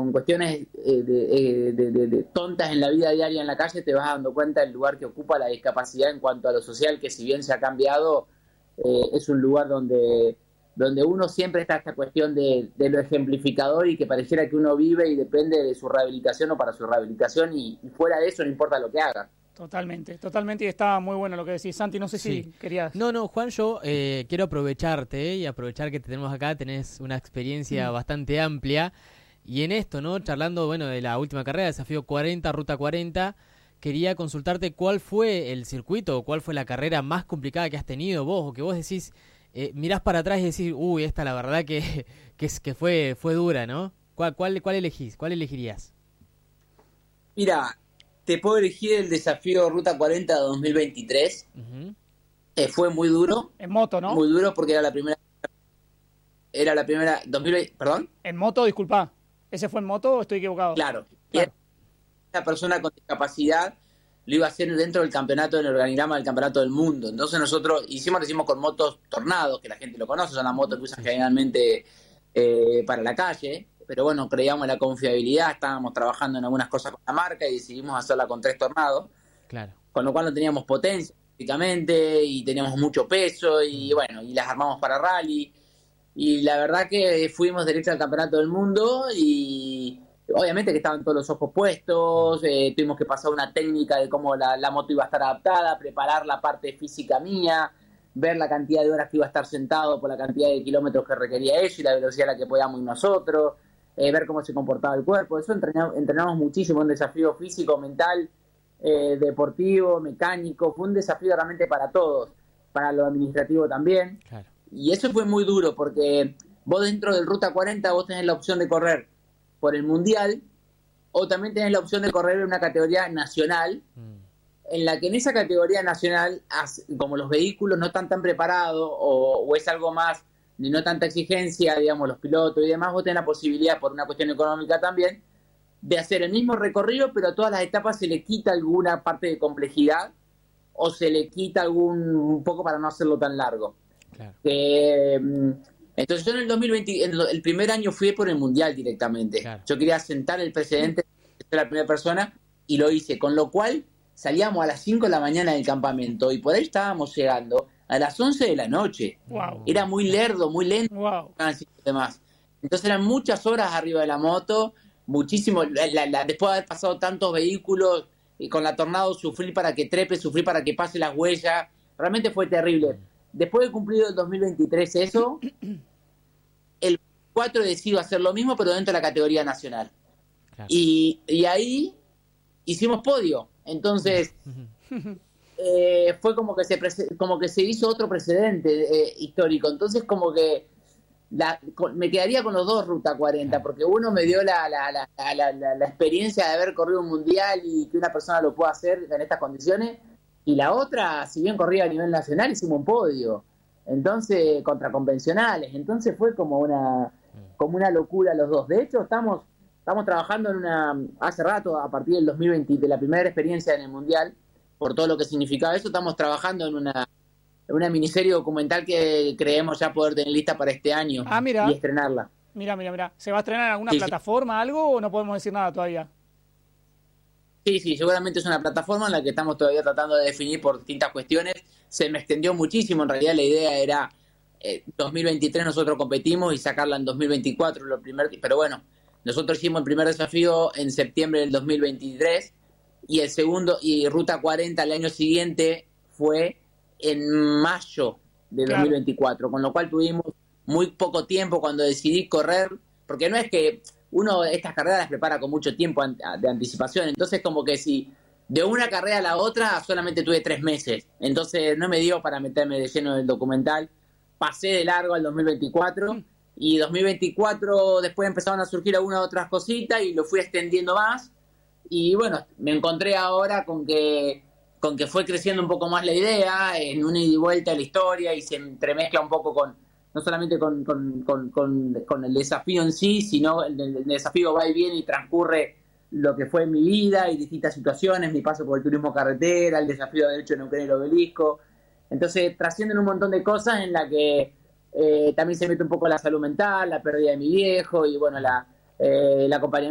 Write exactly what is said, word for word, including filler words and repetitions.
con cuestiones eh, de, eh, de, de, de tontas en la vida diaria en la calle, te vas dando cuenta del lugar que ocupa la discapacidad en cuanto a lo social, que si bien se ha cambiado, eh, es un lugar donde, donde uno siempre está esta cuestión de, de lo ejemplificador y que pareciera que uno vive y depende de su rehabilitación o para su rehabilitación, y, y fuera de eso no importa lo que haga. Totalmente, totalmente, y está muy bueno lo que decís. Santi, no sé Sí. si querías... No, no, Juan, yo eh, quiero aprovecharte eh, y aprovechar que te tenemos acá, tenés una experiencia Mm. bastante amplia, y en esto, ¿no? Charlando, bueno, de la última carrera, Desafío cuarenta, Ruta cuarenta, quería consultarte cuál fue el circuito, o cuál fue la carrera más complicada que has tenido vos, o que vos decís, eh, mirás para atrás y decís, uy, esta la verdad que, que, es, que fue, fue dura, ¿no? ¿Cuál, cuál, cuál elegís? ¿Cuál elegirías? Mira, te puedo elegir el desafío Ruta cuarenta de dos mil veintitrés. Uh-huh. Eh, fue muy duro, En moto, ¿no? muy duro porque era la primera, era la primera, dos mil veinte, perdón. En moto, disculpa. ¿Ese fue en moto o estoy equivocado? Claro, Claro. esa persona con discapacidad lo iba a hacer dentro del campeonato, del organigrama del campeonato del mundo. Entonces nosotros hicimos, lo hicimos con motos Tornado, que la gente lo conoce, son las motos que usan generalmente eh, para la calle, pero bueno, creíamos en la confiabilidad, estábamos trabajando en algunas cosas con la marca y decidimos hacerla con tres Tornados, Claro. con lo cual no teníamos potencia prácticamente y teníamos mucho peso y bueno, y las armamos para rally. Y la verdad que fuimos derecho al campeonato del mundo y obviamente que estaban todos los ojos puestos, eh, tuvimos que pasar una técnica de cómo la, la moto iba a estar adaptada, preparar la parte física mía, ver la cantidad de horas que iba a estar sentado por la cantidad de kilómetros que requería eso y la velocidad a la que podíamos ir nosotros, eh, ver cómo se comportaba el cuerpo. Eso entrenamos, entrenamos muchísimo, un desafío físico, mental, eh, deportivo, mecánico, fue un desafío realmente para todos, para lo administrativo también. Claro. Y eso fue muy duro porque vos dentro del Ruta cuarenta vos tenés la opción de correr por el Mundial o también tenés la opción de correr en una categoría nacional, Mm. en la que en esa categoría nacional, como los vehículos no están tan preparados o, o es algo más de no tanta exigencia, digamos, los pilotos y demás, vos tenés la posibilidad, por una cuestión económica también, de hacer el mismo recorrido, pero a todas las etapas se le quita alguna parte de complejidad o se le quita algún un poco para no hacerlo tan largo. Claro. Eh, entonces yo en el dos mil veinte, en el primer año fui por el Mundial directamente. Claro. Yo quería sentar el precedente de ser la primera persona y lo hice, con lo cual salíamos a las cinco de la mañana del campamento y por ahí estábamos llegando a las once de la noche. Wow. Era muy lerdo, muy lento. Wow. Y demás. Entonces eran muchas horas arriba de la moto, muchísimo, la, la, la, después de haber pasado tantos vehículos y con la Tornado sufrí para que trepe, sufrí para que pase las huellas, realmente fue terrible. Después de cumplido el dos mil veintitrés eso, el cuatro decido hacer lo mismo pero dentro de la categoría nacional. Claro. Y, y ahí hicimos podio, entonces eh, fue como que se como que se hizo otro precedente eh, histórico, entonces como que La, con, me quedaría con los dos Ruta cuarenta, porque uno me dio la, la, la, la, la, la experiencia de haber corrido un mundial y que una persona lo pueda hacer en estas condiciones, y la otra, si bien corría a nivel nacional, hicimos un podio, entonces, contra convencionales, entonces fue como una como una locura los dos. De hecho, estamos estamos trabajando en una, hace rato, a partir del dos mil veinte, de la primera experiencia en el mundial, por todo lo que significaba eso, estamos trabajando en una una miniserie documental que creemos ya poder tener lista para este año. Ah, mira. Y estrenarla. Mira, mira, mira. ¿Se va a estrenar en alguna Sí, plataforma, sí. algo, o no podemos decir nada todavía? Sí, sí, seguramente es una plataforma en la que estamos todavía tratando de definir por distintas cuestiones. Se me extendió muchísimo, en realidad la idea era eh, dos mil veintitrés nosotros competimos y sacarla en dos mil veinticuatro, lo primer, pero bueno, nosotros hicimos el primer desafío en septiembre del dos mil veintitrés y el segundo, y Ruta cuarenta el año siguiente fue en mayo de Claro. dos mil veinticuatro, con lo cual tuvimos muy poco tiempo cuando decidí correr, porque no es que uno estas carreras las prepara con mucho tiempo de anticipación, entonces como que si de una carrera a la otra solamente tuve tres meses, entonces no me dio para meterme de lleno en el documental, pasé de largo al dos mil veinticuatro, mm. y dos mil veinticuatro después empezaron a surgir algunas otras cositas y lo fui extendiendo más, y bueno, me encontré ahora con que con que fue creciendo un poco más la idea, en una ida y vuelta de la historia, y se entremezcla un poco con, no solamente con, con, con, con, con el desafío en sí, sino el, el desafío va y viene y transcurre lo que fue mi vida y distintas situaciones, mi paso por el turismo carretera, el desafío de derecho en Neuquén y el Obelisco. Entonces trascienden un montón de cosas en la que eh, también se mete un poco la salud mental, la pérdida de mi viejo y bueno, la, eh, el acompañamiento